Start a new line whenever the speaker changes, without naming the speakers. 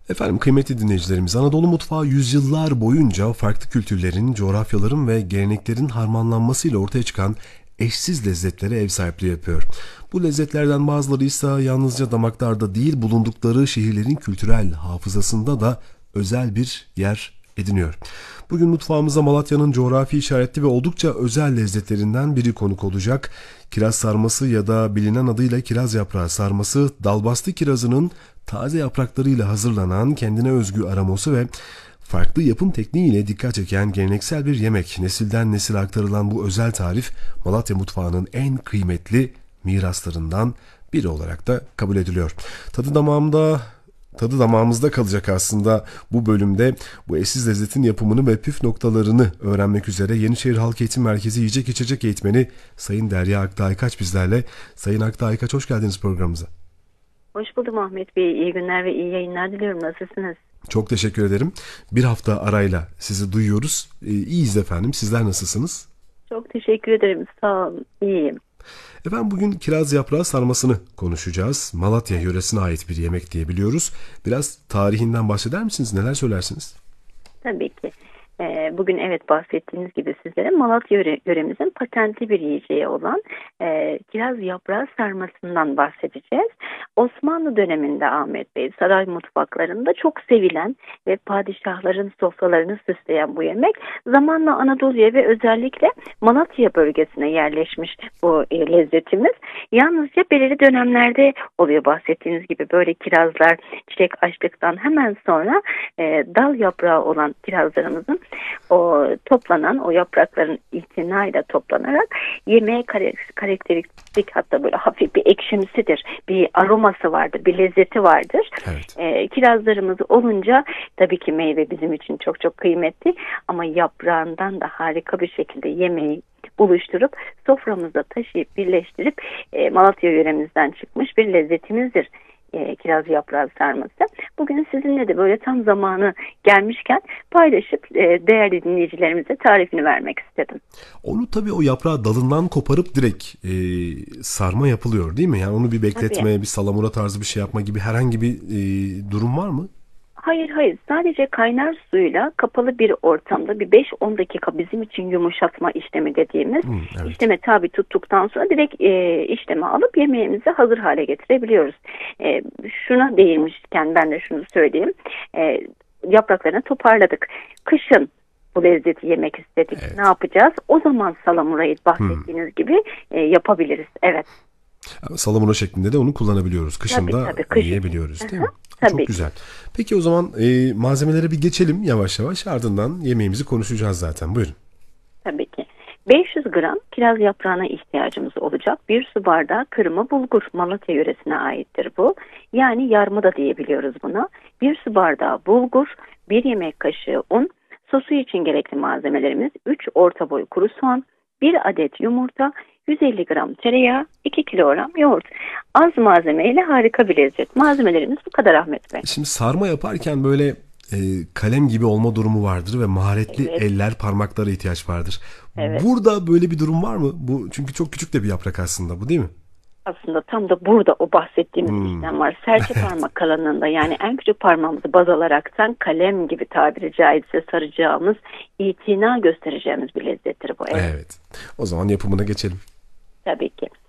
Efendim kıymetli dinleyicilerimiz, Anadolu mutfağı yüzyıllar boyunca farklı kültürlerin, coğrafyaların ve geleneklerin harmanlanmasıyla ortaya çıkan eşsiz lezzetlere ev sahipliği yapıyor. Bu lezzetlerden bazıları ise yalnızca damaklarda değil, bulundukları şehirlerin kültürel hafızasında da özel bir yer ediniyor. Bugün mutfağımıza Malatya'nın coğrafi işaretli ve oldukça özel lezzetlerinden biri konuk olacak. Kiraz sarması ya da bilinen adıyla kiraz yaprağı sarması, dalbastı kirazının taze yapraklarıyla hazırlanan kendine özgü aroması ve farklı yapım tekniğiyle dikkat çeken geleneksel bir yemek. Nesilden nesile aktarılan bu özel tarif Malatya mutfağının en kıymetli miraslarından biri olarak da kabul ediliyor. Tadı damağımızda kalacak aslında bu bölümde bu eşsiz lezzetin yapımını ve püf noktalarını öğrenmek üzere Yenişehir Halk Eğitim Merkezi Yiyecek İçecek Eğitmeni Sayın Derya Aktağaykaç bizlerle. Sayın Aktağaykaç, hoş geldiniz programımıza.
Hoş buldum Ahmet Bey. İyi günler ve iyi yayınlar diliyorum. Nasılsınız?
Çok teşekkür ederim. Bir hafta arayla sizi duyuyoruz. İyiyiz efendim. Sizler nasılsınız?
Çok teşekkür ederim. Sağ olun. İyiyim.
Efendim bugün kiraz yaprağı sarmasını konuşacağız. Malatya yöresine ait bir yemek diye biliyoruz. Biraz tarihinden bahseder misiniz? Neler söylersiniz?
Tabii ki. Bugün evet bahsettiğiniz gibi sizlere Malatya yöremizin patentli bir yiyeceği olan kiraz yaprağı sarmasından bahsedeceğiz. Osmanlı döneminde Ahmet Bey saray mutfaklarında çok sevilen ve padişahların sofralarını süsleyen bu yemek zamanla Anadolu'ya ve özellikle Malatya bölgesine yerleşmiş bu lezzetimiz. Yalnızca belirli dönemlerde oluyor bahsettiğiniz gibi böyle kirazlar çiçek açtıktan hemen sonra dal yaprağı olan kirazlarımızın o yaprakların itinayla toplanarak yemeğe karakteristik, hatta böyle hafif bir ekşimsidir. Bir aroması vardır, bir lezzeti vardır. Evet. Kirazlarımız olunca tabii ki meyve bizim için çok çok kıymetli ama yaprağından da harika bir şekilde yemeği buluşturup soframıza taşıyıp birleştirip Malatya yöremizden çıkmış bir lezzetimizdir. Kiraz yaprağı sarması. Bugün sizinle de böyle tam zamanı gelmişken paylaşıp değerli dinleyicilerimize tarifini vermek istedim.
Onu tabii o yaprağı dalından koparıp direkt sarma yapılıyor değil mi? Yani onu bir bekletme, tabii, bir salamura tarzı bir şey yapma gibi herhangi bir durum var mı?
Hayır. Sadece kaynar suyla kapalı bir ortamda bir 5-10 dakika bizim için yumuşatma işlemi dediğimiz evet, işleme tabi tuttuktan sonra direkt işleme alıp yemeğimizi hazır hale getirebiliyoruz. Şuna değinmişken ben de şunu söyleyeyim. Yapraklarını toparladık. Kışın bu lezzeti yemek istedik. Evet. Ne yapacağız? O zaman salamurayı bahsettiğiniz gibi yapabiliriz. Evet.
Salamura şeklinde de onu kullanabiliyoruz. Kışın da yiyebiliyoruz değil mi?
Tabii.
Çok güzel. Peki o zaman malzemelere bir geçelim yavaş yavaş. Ardından yemeğimizi konuşacağız zaten. Buyurun.
Tabii ki. 500 gram kiraz yaprağına ihtiyacımız olacak. 1 su bardağı kırma bulgur. Malatya yöresine aittir bu. Yani yarma da diyebiliyoruz buna. 1 su bardağı bulgur, 1 yemek kaşığı un, sosu için gerekli malzemelerimiz 3 orta boy kuru soğan, 1 adet yumurta, 150 gram tereyağı, 2 kilogram yoğurt. Az malzemeyle harika bir lezzet. Malzemelerimiz bu kadar Ahmet Bey.
Şimdi sarma yaparken böyle kalem gibi olma durumu vardır ve maharetli evet, eller, parmaklara ihtiyaç vardır. Evet. Burada böyle bir durum var mı? Bu çünkü çok küçük de bir yaprak aslında bu, değil mi?
Aslında tam da burada o bahsettiğimiz işlem var. Serçe parmak kalınlığında, yani en küçük parmağımızı baz alaraktan kalem gibi tabiri caizse saracağımız, itina göstereceğimiz bir lezzettir bu.
Evet. O zaman yapımına geçelim.
Tabii ki.